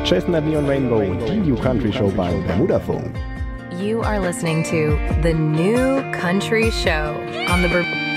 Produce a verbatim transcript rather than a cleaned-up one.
Chestnut Neon Rainbow, die New Country Show beim Bermudafunk. You are listening to The New Country Show on the Bermuda